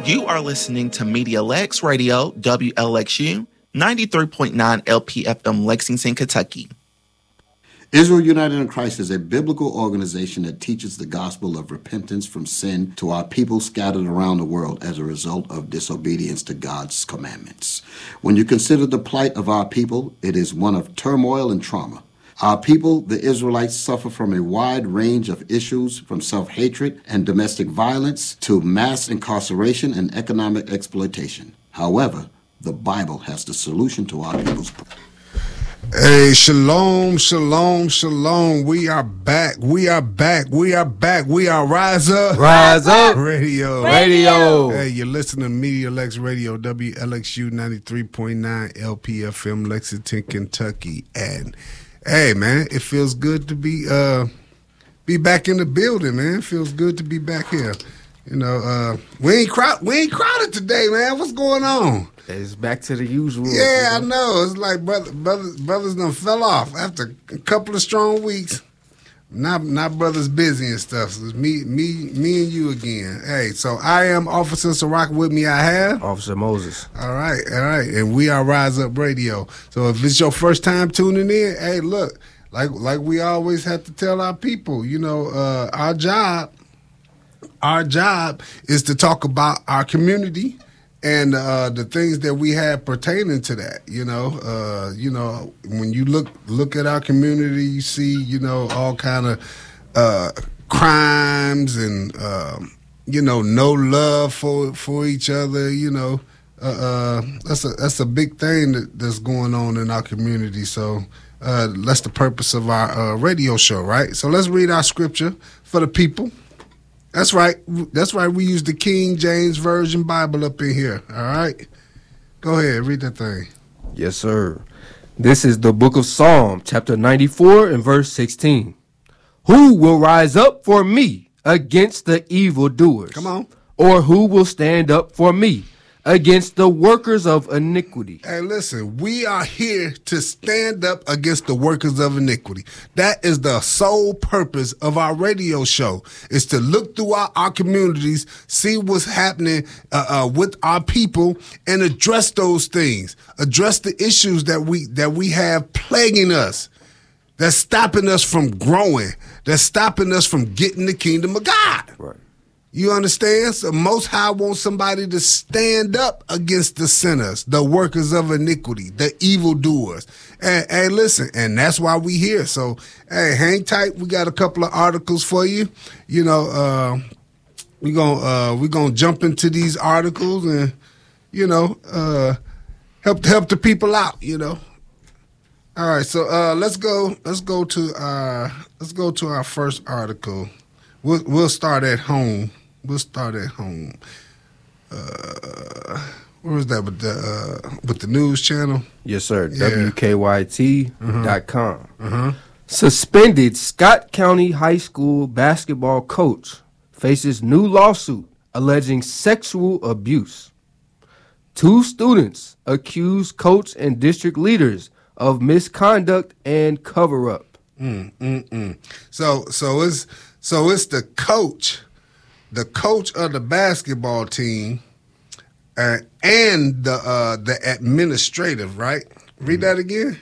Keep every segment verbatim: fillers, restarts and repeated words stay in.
You are listening to Media Lex Radio, W L X U, ninety-three point nine L P F M, Lexington, Kentucky. Israel United in Christ is a biblical organization that teaches the gospel of repentance from sin to our people scattered around the world as a result of disobedience to God's commandments. When you consider the plight of our people, it is one of turmoil and trauma. Our people, the Israelites, suffer from a wide range of issues, from self-hatred and domestic violence to mass incarceration and economic exploitation. However, the Bible has the solution to our people's problems. Hey, shalom, shalom, shalom. We are back. We are back. We are back. We are Rise Up. Rise Up. Radio. Radio. Hey, you're listening to Media Lex Radio, W L X U ninety-three point nine L P F M, Lexington, Kentucky. And, hey, man, it feels good to be uh be back in the building, man. It feels good to be back here. You know, uh, we ain't crowd, we ain't crowded today, man. What's going on? It's back to the usual. Yeah, I know. It's like brother, brothers, brothers done fell off after a couple of strong weeks. Not, not brothers busy and stuff. So it's me, me, me, and you again. Hey, so I am Officer Sirach. With me, I have Officer Moses. All right, all right, and we are Rise Up Radio. So if it's your first time tuning in, hey, look, like like we always have to tell our people, you know, uh, our job, our job is to talk about our community. And uh, the things that we have pertaining to that, you know, uh, you know, when you look look at our community, you see, you know, all kind of uh, crimes and um, you know, no love for for each other. You know, uh, uh, that's a that's a big thing that, that's going on in our community. So uh, that's the purpose of our uh, radio show, right? So let's read our scripture for the people. That's right. That's right. We use the King James Version Bible up in here. All right. Go ahead. Read that thing. Yes, sir. This is the book of Psalm, chapter ninety-four and verse sixteen. Who will rise up for me against the evildoers? Come on. Or who will stand up for me against the workers of iniquity? Hey, listen, we are here to stand up against the workers of iniquity. That is the sole purpose of our radio show, is to look throughout our communities, see what's happening uh, uh, with our people, and address those things, address the issues that we that we have plaguing us, that's stopping us from growing, that's stopping us from getting the kingdom of God. Right. You understand? So Most High wants somebody to stand up against the sinners, the workers of iniquity, the evildoers. And, and listen, and that's why we here. So, hey, hang tight. We got a couple of articles for you. You know, uh, we're gonna uh, we gonna jump into these articles and, you know, uh, help help the people out. You know. All right, so uh, let's go. Let's go to our let's go to our first article. We'll we'll start at home. We'll start at home. Uh, where was that with the uh, with the news channel? Yes, sir. Yeah. W K Y T dot com. Uh-huh. Suspended Scott County High School basketball coach faces new lawsuit alleging sexual abuse. Two students accuse coach and district leaders of misconduct and cover-up. Mm, mm, mm. So so it's so it's the coach, the coach of the basketball team, uh, and the uh, the administrative, right? Read mm. that again.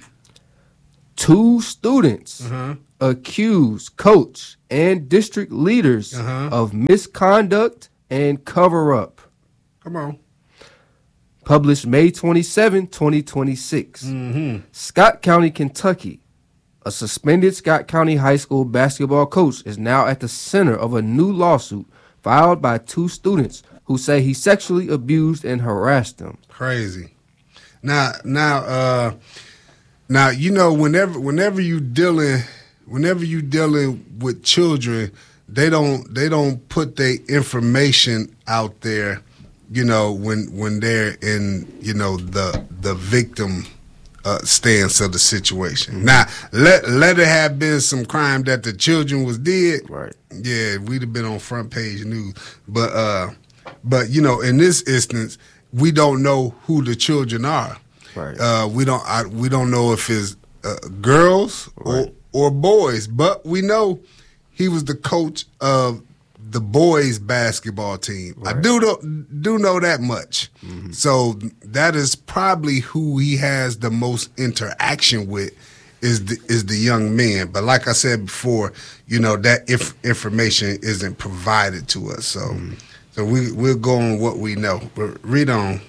Two students uh-huh. accuse coach and district leaders uh-huh. of misconduct and cover-up. Come on. Published May twenty-seventh, twenty twenty-six. Mm-hmm. Scott County, Kentucky. A suspended Scott County High School basketball coach is now at the center of a new lawsuit filed by two students who say he sexually abused and harassed them. Crazy. Now, now, uh, now you know whenever whenever you dealing whenever you dealing with children, they don't they don't put their information out there. You know, when when they're in, you know, the the victim uh, stance of the situation. Mm-hmm. Now, let let it have been some crime that the children was did. Right. Yeah, we'd have been on front page news. But uh, but you know, in this instance, we don't know who the children are. Right. Uh, we don't I, we don't know if it's uh, girls right. or or boys. But we know he was the coach of the boys basketball team. Right. I do know, do know that much. Mm-hmm. So that is probably who he has the most interaction with is the, is the young men. But like I said before, you know, that if information isn't provided to us. So mm-hmm. so we, we'll go on what we know. Read on.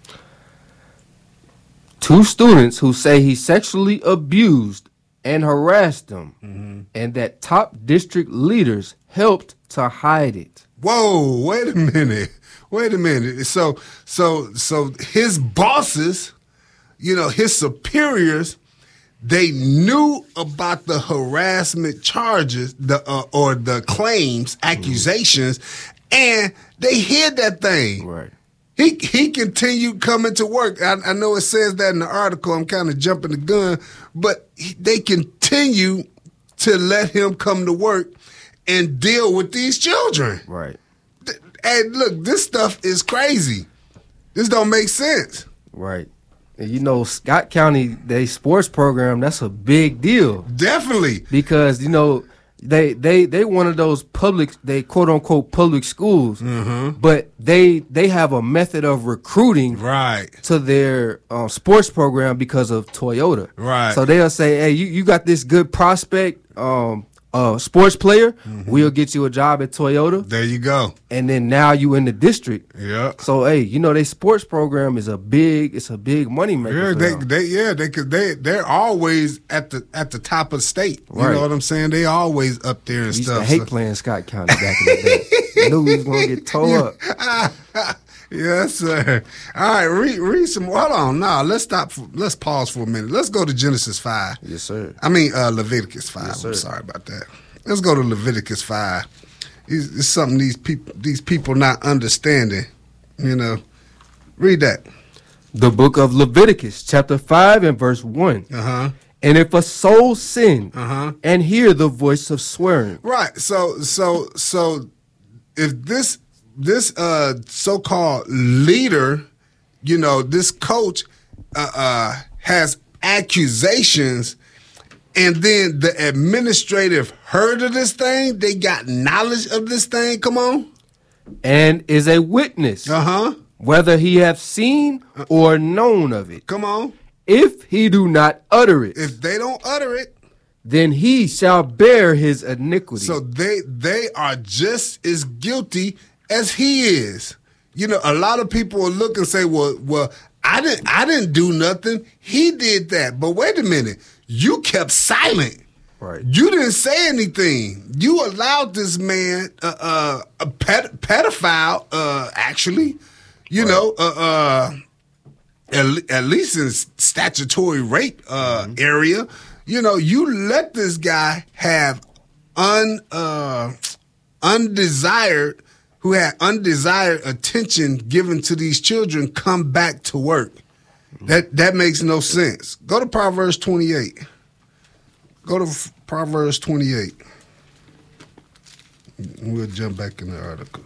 Two students who say he sexually abused and harassed them, mm-hmm. and that top district leaders helped to hide it. Whoa, wait a minute. Wait a minute. So so so his bosses, you know, his superiors, they knew about the harassment charges, the uh, or the claims, accusations, mm-hmm. and they hid that thing. Right. He he continued coming to work. I, I know it says that in the article. I'm kind of jumping the gun, but he, they continue to let him come to work and deal with these children. Right. And look, this stuff is crazy. This don't make sense. Right. And you know, Scott County, they sports program, that's a big deal. Definitely. Because, you know, They they they one of those public, they quote unquote public schools, mm-hmm. but they they have a method of recruiting right to their um, sports program because of Toyota. Right. So they'll say, hey, you, you got this good prospect, um, uh, sports player, mm-hmm. we'll get you a job at Toyota. There you go. And then now you in the district. Yeah. So hey, you know, their sports program is a big, it's a big money maker. Yeah, for they, them. they, yeah, they, cause they, they're always at the at the top of the state. You right. know what I'm saying? They always up there and we used stuff. To hate so. playing Scott County back in the day. Knew we was gonna get tore yeah. up. Yes, sir. All right, read read some. Hold on, nah. Let's stop. For, let's pause for a minute. Let's go to Genesis five. Yes, sir. I mean uh, Leviticus five. Yes, I'm sorry about that. Let's go to Leviticus five. It's, it's something these people these people not understanding. You know, read that. The book of Leviticus, chapter five and verse one. Uh huh. And if a soul sin uh-huh. and hear the voice of swearing. Right. So so so if this this uh so-called leader, you know, this coach uh, uh has accusations, and then the administrative heard of this thing, they got knowledge of this thing, come on. And is a witness. Uh-huh. Whether he have seen or known of it. Come on. If he do not utter it. If they don't utter it. Then he shall bear his iniquity. So they they are just as guilty as he is. You know, a lot of people will look and say, well, well, I didn't I didn't do nothing. He did that. But wait a minute. You kept silent. Right. You didn't say anything. You allowed this man, uh, uh, a ped- pedophile, uh, actually, you right. know, uh, uh, at, at least in statutory rape uh, mm-hmm. area, you know, you let this guy have un uh, undesired, who had undesired attention given to these children, come back to work. Mm-hmm. That that makes no sense. Go to Proverbs twenty-eight. Go to Proverbs twenty-eight. We'll jump back in the article.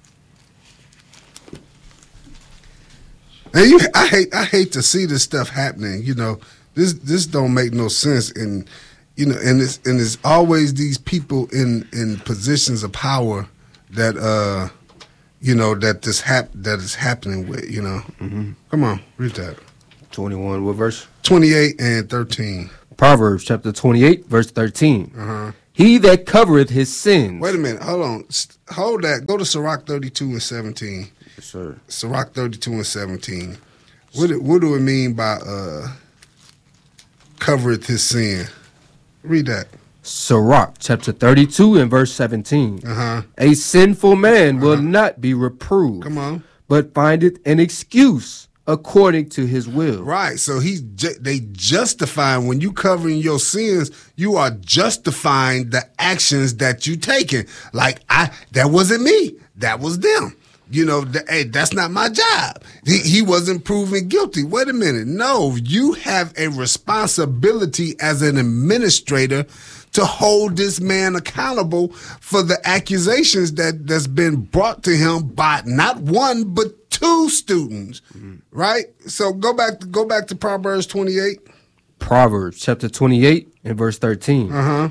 And you, I hate, I hate to see this stuff happening. You know, this this don't make no sense. And you know, and it's and it's always these people in, in positions of power that uh, you know, that this hap that is happening with. You know, mm-hmm. Come on, read that. twenty-one. What verse? twenty-eight and thirteen. Proverbs chapter twenty-eight, verse thirteen. Uh-huh. He that covereth his sins. Wait a minute. Hold on. Hold that. Go to Sirach thirty-two and seventeen. Yes, sir. Sirach thirty-two and seventeen. What do, what do it mean by uh, covereth his sin? Read that. Sirach chapter thirty-two and verse seventeen. Uh-huh. A sinful man uh-huh. will not be reproved. Come on. But findeth an excuse according to his will. Right. So he's ju- they justifying, when you covering your sins, you are justifying the actions that you taking. Like, I that wasn't me. That was them. You know, the, hey, that's not my job. He, he wasn't proven guilty. Wait a minute. No, you have a responsibility as an administrator to hold this man accountable for the accusations that, that's been brought to him by not one, but two students, mm-hmm. right? So go back to, go back to Proverbs twenty-eight. Proverbs chapter twenty-eight and verse thirteen. Uh-huh.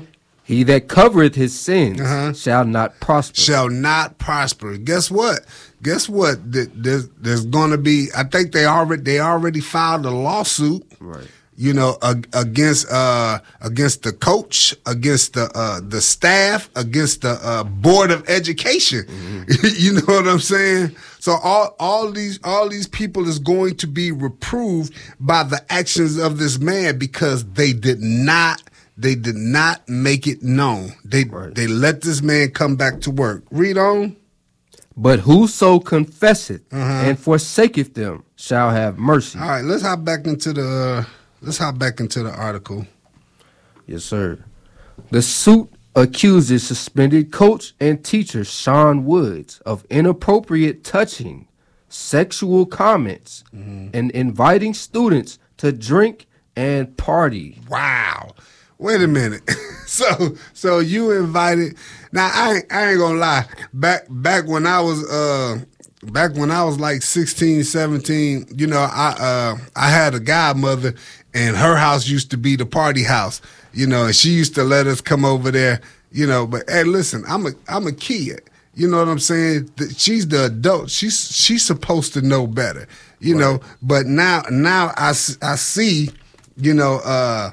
He that covereth his sins Uh-huh. shall not prosper. Shall not prosper. Guess what? Guess what? Th- There's, there's going to be. I think they already they already filed a lawsuit. Right. You know, ag- against uh, against the coach, against the uh, the staff, against the uh, board of education. Mm-hmm. You know what I'm saying? So all all these all these people is going to be reproved by the actions of this man because they did not they did not make it known. They Right. they let this man come back to work. Read on. But whoso confesseth Uh-huh. and forsaketh them shall have mercy. All right, let's hop back into the uh, let's hop back into the article. Yes, sir. The suit accuses suspended coach and teacher Sean Woods of inappropriate touching, sexual comments, and inviting students to drink and party. Wow. Wait a minute. so so you invited now I ain't, I ain't gonna lie. Back back when I was uh back when I was like sixteen, seventeen, you know, I uh I had a godmother and her house used to be the party house, you know, and she used to let us come over there, you know, but hey listen, I'm a I'm a kid. You know what I'm saying? She's the adult. She's she's supposed to know better, you Right. know. But now now I, s- I see, you know, uh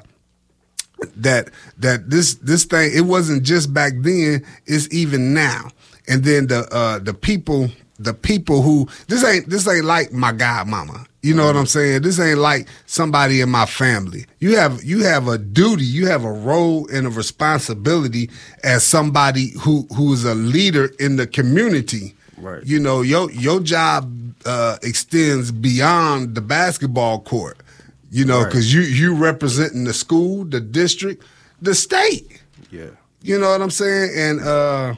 that that this this thing, it wasn't just back then, it's even now. And then the uh the people the people who this ain't this ain't like my godmama. You know what I'm saying? This ain't like somebody in my family. You have you have a duty, you have a role and a responsibility as somebody who who's a leader in the community. Right. You know, your your job uh extends beyond the basketball court. You know, Right. because you you representing the school, the district, the state. Yeah. You know what I'm saying? And uh,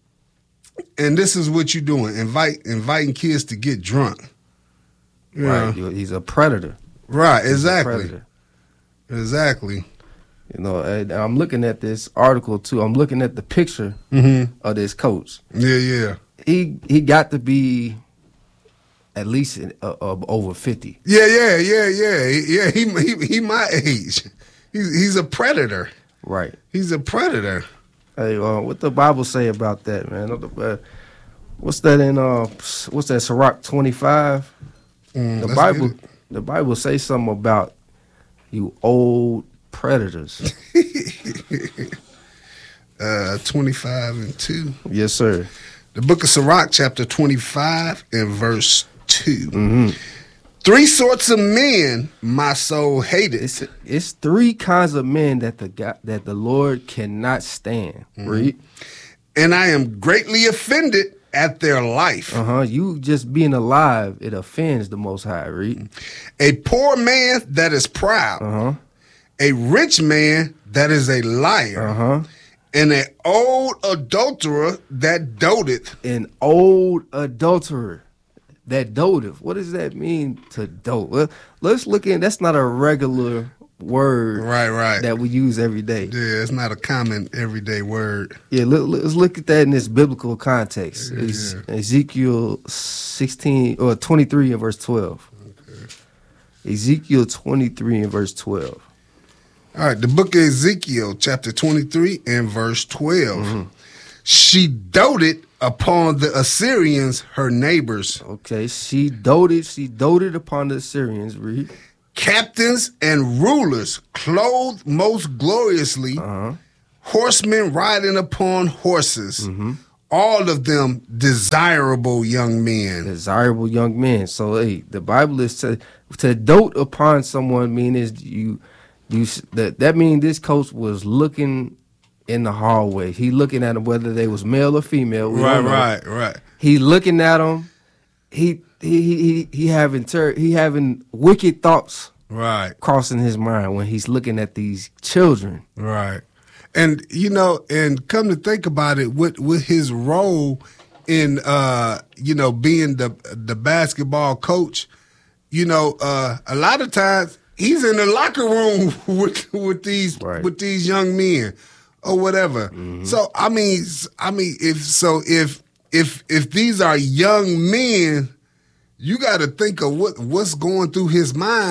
and this is what you're doing: invite inviting kids to get drunk. You Right. know? He's a predator. Right. He's a Exactly. predator. Exactly. You know, and I'm looking at this article too. I'm looking at the picture Mm-hmm. of this coach. Yeah. Yeah. He he got to be at least uh, uh, over fifty. Yeah. Yeah. Yeah. Yeah. Yeah. He he he my age. He's he's a predator. Right. He's a predator. Hey, uh, what the Bible say about that, man? Uh, what's that in? Uh, what's that? Sirach twenty-five. Mm, The let's Bible. get it. The Bible say something about you old predators. Uh, twenty-five and two. Yes, sir. The book of Sirach, chapter twenty-five and verse two. Mm-hmm. Three sorts of men my soul hated. It's it's three kinds of men that the God, that the Lord cannot stand. Read. And I am greatly offended at their life. Uh huh. You just being alive, it offends the Most High. Read. A poor man that is proud, Uh huh. a rich man that is a liar, Uh huh. and an old adulterer that doteth. An old adulterer that doteth. What does that mean to dote? Well, let's look in. That's not a regular word Right, right. that we use every day. Yeah, it's not a common everyday word. Yeah, let, let's look at that in this biblical context. It's Yeah. Ezekiel sixteen or twenty-three and verse twelve. Ezekiel twenty-three and verse twelve. All right, the book of Ezekiel, chapter twenty-three and verse twelve. Mm-hmm. She doted upon the Assyrians, her neighbors, Okay, she doted. She doted upon the Assyrians. Read. captains and rulers, clothed most gloriously, Uh-huh. horsemen riding upon horses, Mm-hmm. all of them desirable young men. Desirable young men. So, hey, the Bible is to to dote upon someone. Mean is you you that that means this coach was looking in the hallway. He looking at them whether they was male or female. We Right, don't know. right, right. He looking at them. He he he he, he having ter- he having wicked thoughts Right, crossing his mind when he's looking at these children. right. And you know, and come to think about it, with with his role in uh, you know, being the the basketball coach, you know, uh a lot of times he's in the locker room with with these Right. with these young men or whatever. So I mean, s- I mean, if so, if if if these are young men, you got to think of what what's going through his mind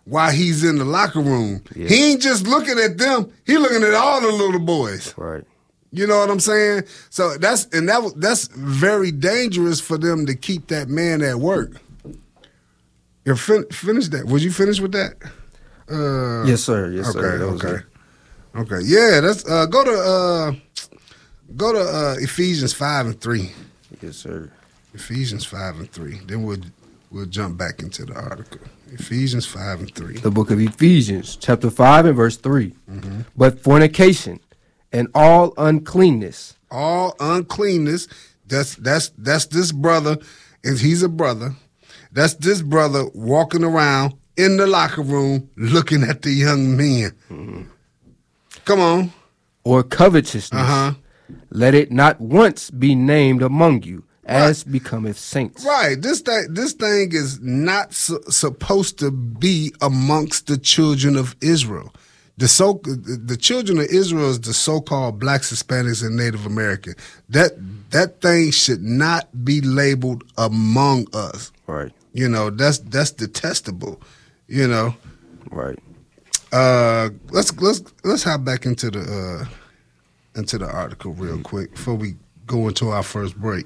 while he's in the locker room. Yeah. He ain't just looking at them. He looking at all the little boys. Right. You know what I'm saying? So that's and that was that's very dangerous for them to keep that man at work. You're fin- finished that. Was you finished with that? Uh, Yes, sir. Yes, okay, sir. That was okay, it. okay. Yeah, that's uh, go to uh, go to uh, Ephesians five and three. Yes, sir. Ephesians five and three. Then we'll we'll jump back into the article. Ephesians five and three. The book of Ephesians, chapter five and verse three. Mm-hmm. But fornication and all uncleanness. All uncleanness. That's that's that's this brother, and he's a brother. That's this brother walking around in the locker room looking at the young men. Mm-hmm. Come on. Or covetousness. Uh-huh. Let it not once be named among you, as becometh saints. Right. This thing, this thing is not su- supposed to be amongst the children of Israel. The so the children of Israel is the so-called blacks, Hispanics, and Native American. That that thing should not be labeled among us. Right. You know, that's that's detestable. You know. Right. Uh, let's let's let's hop back into the uh, into the article real quick before we go into our first break.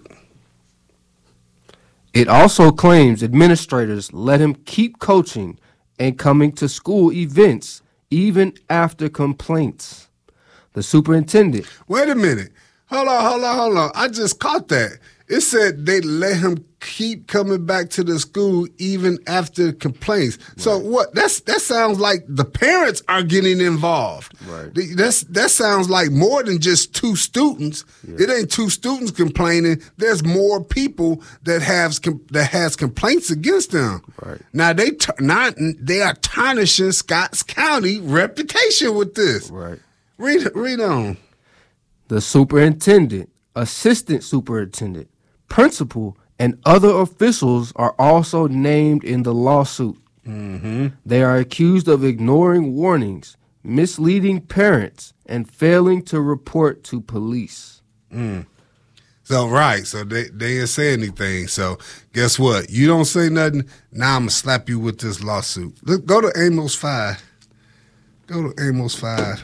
It also claims administrators let him keep coaching and coming to school events even after complaints. The superintendent. Wait a minute. Hold on, hold on, hold on. I just caught that. It said they let him keep coming back to the school even after complaints. Right. So what? That's that sounds like the parents are getting involved. Right. That's that sounds like more than just two students. Yeah. It ain't two students complaining. There's more people that have that has complaints against them. Right. Now they t- not they are tarnishing Scotts County reputation with this. Right. Read read on. The superintendent, assistant superintendent, principal, and other officials are also named in the lawsuit. Mm-hmm. They are accused of ignoring warnings, misleading parents, and failing to report to police. Mm. So, right. So they, they didn't say anything. So guess what? You don't say nothing, now I'm going to slap you with this lawsuit. Look, go to Amos five. Go to Amos five.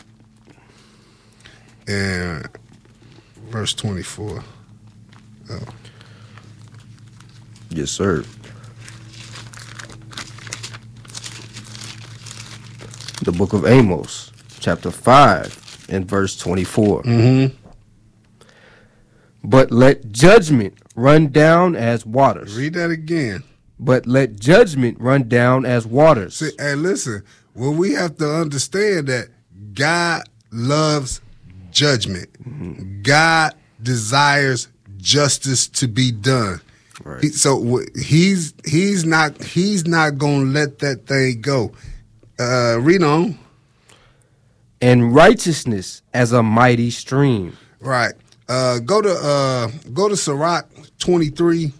And verse twenty-four. Oh. Yes, sir. The book of Amos, chapter five, and verse twenty-four. Mm-hmm. But let judgment run down as waters. Read that again. But let judgment run down as waters. See, hey, listen, well, we have to understand that God loves judgment. Mm-hmm. God desires justice to be done. Right. He, so he's he's not he's not gonna let that thing go. Uh, read on. And righteousness as a mighty stream. Right. Uh, go to uh, go to Sirach twenty-three.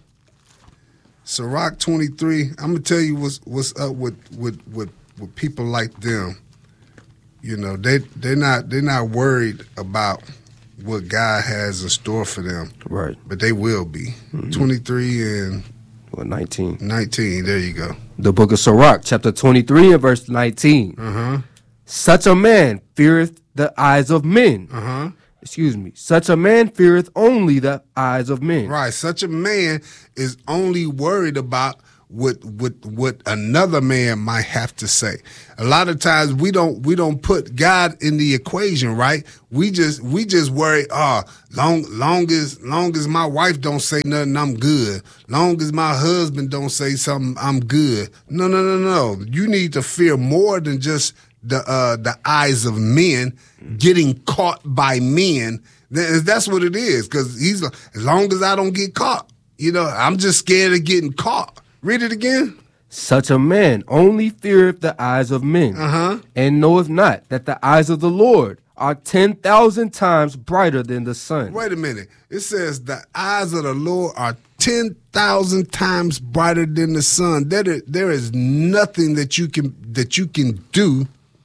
Sirach twenty-three. I'm gonna tell you what's what's up with with with, with people like them. You know, they they're not they're not worried about what God has in store for them. Right. But they will be. Mm-hmm. twenty-three and what, nineteen. nineteen, there you go. The book of Sirach, chapter twenty-three and verse nineteen. Uh-huh. Such a man feareth the eyes of men. Uh-huh. Excuse me. Such a man feareth only the eyes of men. Right. Such a man is only worried about what what what another man might have to say. A lot of times we don't we don't put God in the equation, right? We just we just worry, oh, long long as long as my wife don't say nothing, I'm good. Long as my husband don't say something, I'm good. No, no, no, no. You need to fear more than just the uh, the eyes of men getting caught by men. That's what it is. Because he's as long as I don't get caught, you know, I'm just scared of getting caught. Read it again. Such a man only feareth the eyes of men, uh-huh. and knoweth not that the eyes of the Lord are ten thousand times brighter than the sun. Wait a minute. It says the eyes of the Lord are ten thousand times brighter than the sun. There, there is nothing that you can that you can do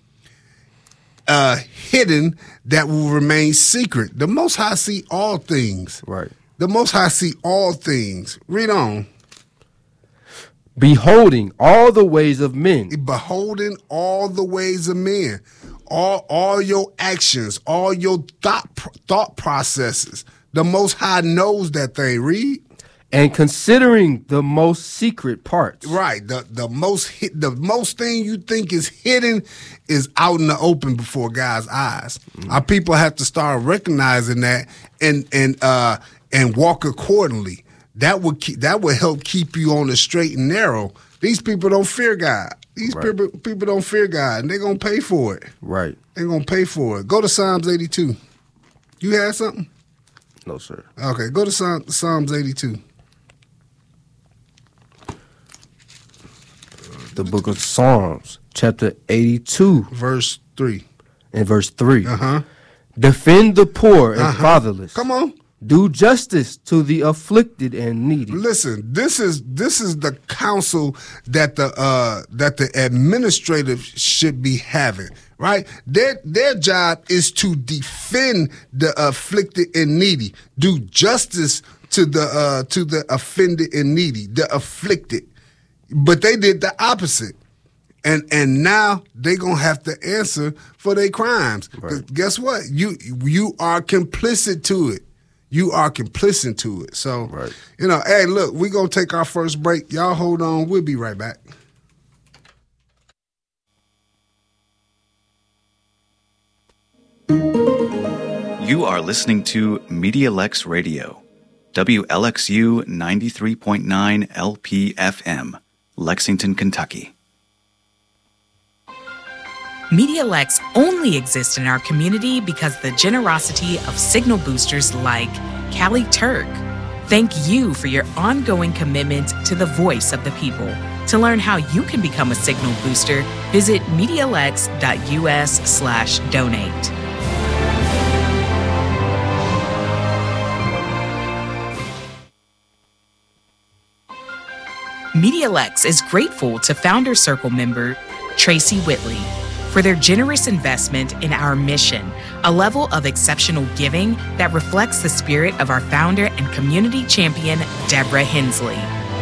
uh, hidden that will remain secret. The Most High see all things. Right. The Most High see all things. Read on. beholding all the ways of men. Beholding all the ways of men. All, all your actions, all your thought thought processes. The Most High knows that thing, read. And considering the most secret parts. Right. The the most hit, the most thing you think is hidden is out in the open before God's eyes. Mm-hmm. Our people have to start recognizing that and and uh and walk accordingly. That would keep, that would help keep you on the straight and narrow. These people don't fear God. These right. people people don't fear God, and they're gonna pay for it. Right. They're gonna pay for it. Go to Psalms eighty-two. You had something? No, sir. Okay, go to Psalm, Psalms eighty-two. The book of Psalms, chapter eighty-two. Verse three. And verse three. Uh-huh. Defend the poor and uh-huh. fatherless. Come on. Do justice to the afflicted and needy. Listen, this is this is the counsel that the uh, that the administrative should be having, right? Their their job is to defend the afflicted and needy, do justice to the uh, to the offended and needy, the afflicted. But they did the opposite. And and now they're going to have to answer for their crimes. Right. Guess what? You you are complicit to it. You are complicit to it. So, right. you know, hey, look, we're going to take our first break. Y'all hold on. We'll be right back. You are listening to Media Lex Radio, W L X U ninety-three point nine L P F M, Lexington, Kentucky. Media Lex only exists in our community because of the generosity of signal boosters like Callie Turk. Thank you for your ongoing commitment to the voice of the people. To learn how you can become a signal booster, visit MediaLex.us slash donate. Media Lex is grateful to Founder Circle member Tracy Whitley for their generous investment in our mission, a level of exceptional giving that reflects the spirit of our founder and community champion, Deborah Hensley.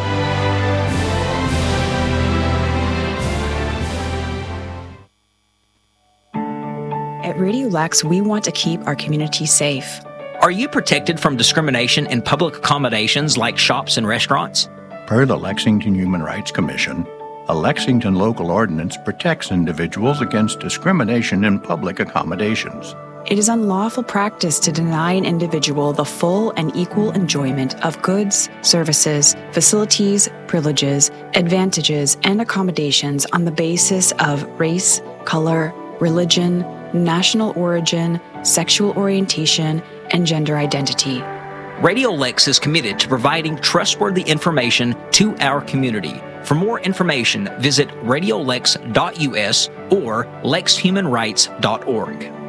At Radio Lex, we want to keep our community safe. Are you protected from discrimination in public accommodations like shops and restaurants? Per the Lexington Human Rights Commission, a Lexington local ordinance protects individuals against discrimination in public accommodations. It is unlawful practice to deny an individual the full and equal enjoyment of goods, services, facilities, privileges, advantages, and accommodations on the basis of race, color, religion, national origin, sexual orientation, and gender identity. Radio Lex is committed to providing trustworthy information to our community. For more information, visit radio lex dot U S or lex human rights dot org.